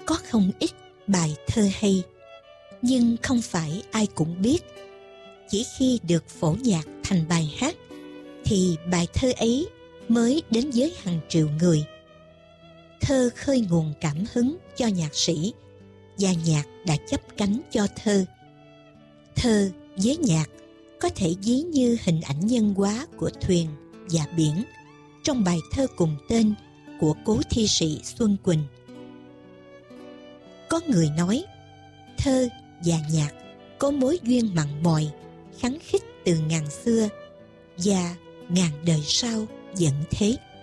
có không ít bài thơ hay, nhưng không phải ai cũng biết. Chỉ khi được phổ nhạc thành bài hát thì bài thơ ấy mới đến với hàng triệu người. Thơ khơi nguồn cảm hứng cho nhạc sĩ, và nhạc đã chấp cánh cho thơ. Thơ với nhạc có thể ví như hình ảnh nhân hóa của thuyền và biển trong bài thơ cùng tên của cố thi sĩ Xuân Quỳnh. Có người nói thơ và nhạc có mối duyên mặn mòi, khăng khít từ ngàn xưa, và ngàn đời sau vẫn thế.